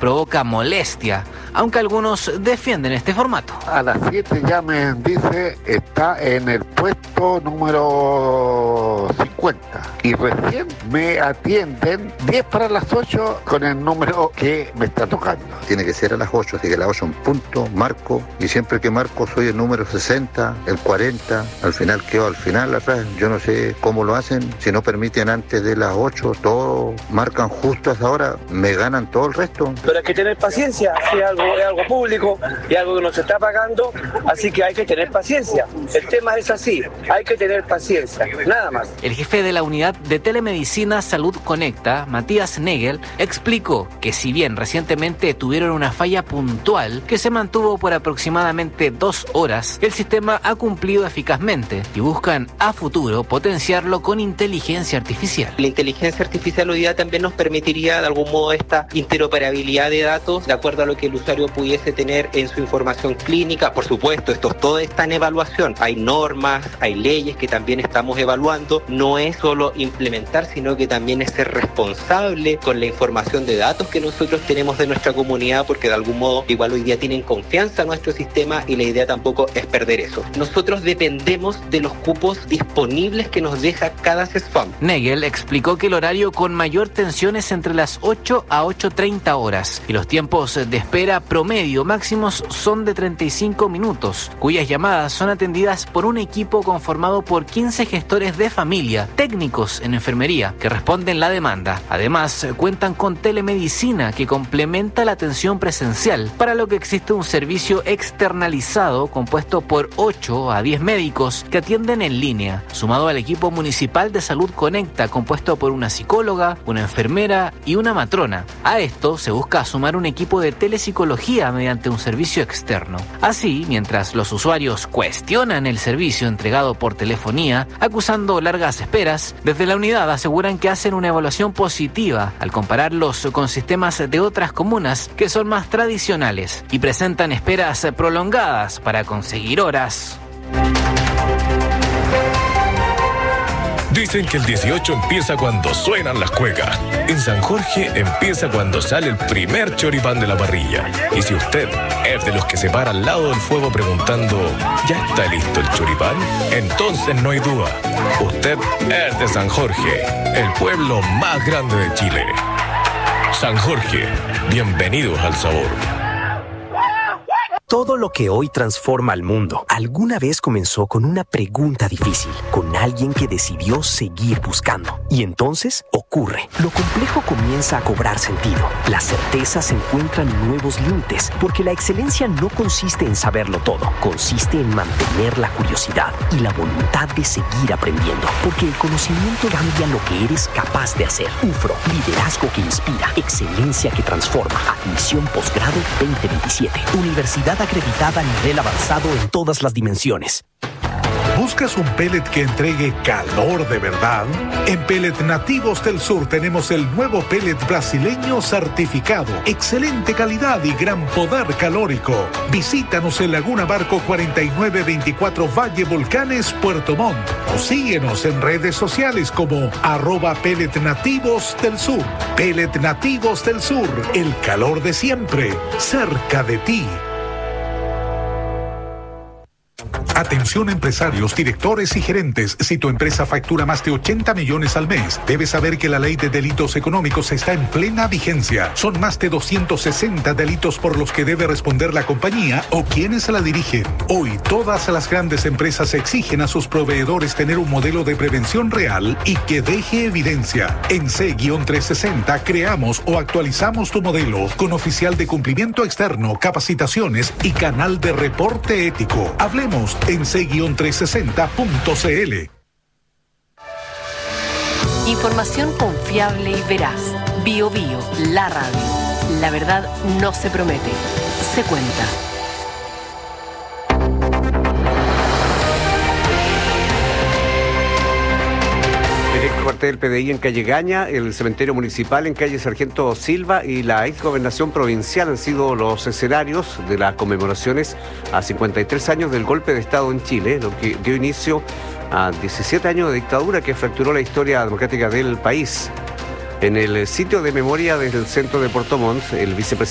provoca molestia, aunque algunos defienden este formato. A las 7 ya me dice está en el puesto número 50 y recién me atienden 10 para las 8 con el número que me está tocando. Tiene que ser a las 8, así que a las 8 en punto, marco, y siempre que marco soy el número 60, el 40, al final quedo al final atrás. Yo no sé cómo lo hacen, si no permiten antes de las 8, todos marcan justo a esa hora, me ganan todo el resto. Pero hay que tener paciencia, es algo público y algo que nos está pagando, así que hay que tener paciencia. El tema es así, hay que tener paciencia, nada más. El jefe de la unidad de telemedicina Salud Conecta, Matías Negel, explicó que si bien recientemente tuvieron una falla puntual que se mantuvo por aproximadamente 2 horas, el sistema ha cumplido eficazmente y buscan a futuro potenciarlo con inteligencia artificial. La inteligencia artificial hoy día también nos permitiría de algún modo esta interoperabilidad de datos de acuerdo a lo que el usuario pudiese tener en su información clínica. Por supuesto, todo está en evaluación. Hay normas, hay leyes que también estamos evaluando. No es solo implementar, sino que también es ser responsable con la información de datos que nosotros tenemos de nuestra comunidad, porque de algún modo igual hoy día tienen confianza en nuestro sistema y la idea tampoco es perder eso. Nosotros dependemos de los cupos disponibles que nos deja cada CESFAM. Negel explicó que el horario con mayor tensión es entre las 8 a 8:30 horas y los tiempos de espera promedio máximos son de 35 minutos, cuyas llamadas son atendidas por un equipo conformado por 15 gestores de familia, técnicos en enfermería, que responden la demanda. Además, cuentan con telemedicina que complementa la atención presencial, para lo que existe un servicio externalizado compuesto por 8 a 10 médicos que atienden en línea, sumado al equipo municipal de Salud Conecta, compuesto por una psicóloga, una enfermera y una matrona. A esto se busca sumar un equipo de telepsicología mediante un servicio externo. Así, mientras los usuarios cuestionan el servicio entregado por telefonía, acusando largas esperas, desde la unidad aseguran que hacen una evaluación positiva al compararlos con sistemas de otras comunas que son más tradicionales y presentan esperas prolongadas para conseguir horas. Dicen que el 18 empieza cuando suenan las cuecas. En San Jorge empieza cuando sale el primer choripán de la parrilla. Y si usted es de los que se para al lado del fuego preguntando ¿ya está listo el choripán? Entonces no hay duda. Usted es de San Jorge, el pueblo más grande de Chile. San Jorge, bienvenidos al sabor. Todo lo que hoy transforma al mundo alguna vez comenzó con una pregunta difícil, con alguien que decidió seguir buscando. Y entonces ocurre. Lo complejo comienza a cobrar sentido. Las certezas encuentran nuevos límites, porque la excelencia no consiste en saberlo todo. Consiste en mantener la curiosidad y la voluntad de seguir aprendiendo, porque el conocimiento cambia lo que eres capaz de hacer. UFRO, liderazgo que inspira, excelencia que transforma. Admisión posgrado 2027. Universidad acreditada a nivel avanzado en todas las dimensiones. ¿Buscas un pellet que entregue calor de verdad? En Pellet Nativos del Sur tenemos el nuevo pellet brasileño certificado. Excelente calidad y gran poder calórico. Visítanos en Laguna Barco 4924 Valle Volcanes, Puerto Montt. O síguenos en redes sociales como @Pellet Nativos del Sur. Pellet Nativos del Sur, el calor de siempre, cerca de ti. Atención empresarios, directores y gerentes. Si tu empresa factura más de 80 millones al mes, debes saber que la ley de delitos económicos está en plena vigencia. Son más de 260 delitos por los que debe responder la compañía o quienes la dirigen. Hoy, todas las grandes empresas exigen a sus proveedores tener un modelo de prevención real y que deje evidencia. En C-360 creamos o actualizamos tu modelo con oficial de cumplimiento externo, capacitaciones y canal de reporte ético. Hablemos en c-360.cl. Información confiable y veraz. Bio Bio, la radio. La verdad no se promete, se cuenta. El ex cuartel del PDI en calle Gaña, el cementerio municipal en calle Sargento Silva y la ex gobernación provincial han sido los escenarios de las conmemoraciones a 53 años del golpe de Estado en Chile, lo que dio inicio a 17 años de dictadura que fracturó la historia democrática del país. En el sitio de memoria del centro de Puerto Montt, el vicepresidente